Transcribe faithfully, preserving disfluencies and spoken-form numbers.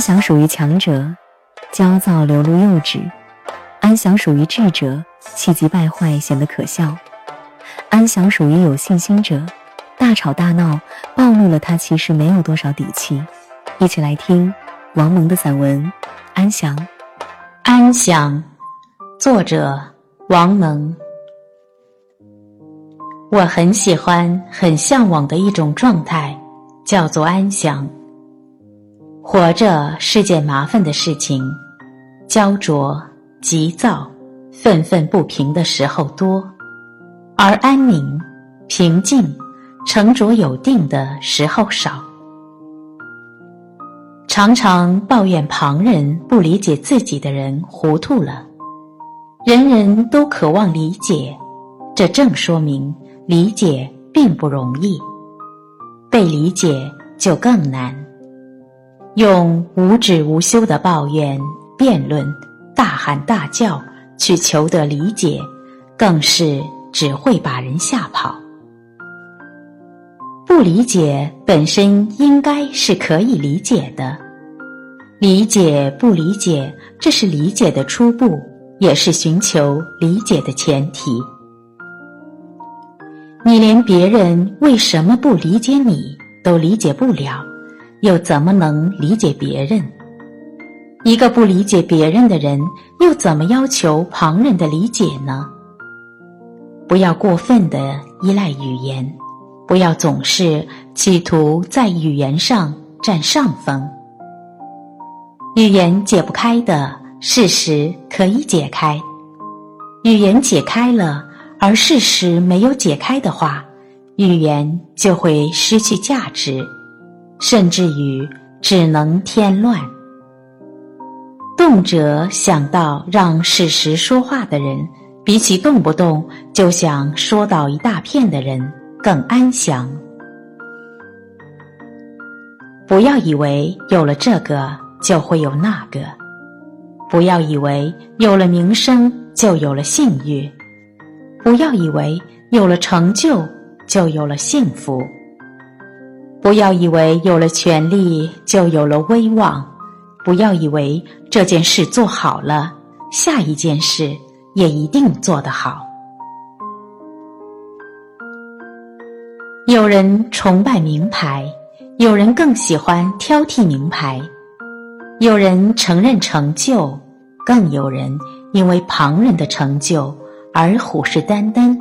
详属于强者，焦躁流露幼稚；安详属于智者，气急败坏显得可笑；安详属于有信心者，大吵大闹暴露了他其实没有多少底气。一起来听王蒙的散文《安详》。 安详，作者王蒙。我很喜欢很向往的一种状态，叫做安详。活着是件麻烦的事情，焦灼、急躁、愤愤不平的时候多，而安宁、平静、沉着有定的时候少。常常抱怨旁人不理解自己的人糊涂了，人人都渴望理解，这正说明理解并不容易，被理解就更难。用无止无休的抱怨、辩论、大喊大叫去求得理解，更是只会把人吓跑。不理解本身应该是可以理解的，理解不理解，这是理解的初步，也是寻求理解的前提。你连别人为什么不理解你都理解不了，又怎么能理解别人？一个不理解别人的人，又怎么要求旁人的理解呢？不要过分地依赖语言，不要总是企图在语言上占上风。语言解不开的事实可以解开，语言解开了，而事实没有解开的话，语言就会失去价值，甚至于只能添乱。动辄想到让事实说话的人，比起动不动就想说倒一大片的人更安详。不要以为有了这个就会有那个，不要以为有了名声就有了信誉，不要以为有了成就就有了幸福，不要以为有了权力就有了威望，不要以为这件事做好了，下一件事也一定做得好。有人崇拜名牌，有人更喜欢挑剔名牌，有人承认成就，更有人因为旁人的成就而虎视眈眈，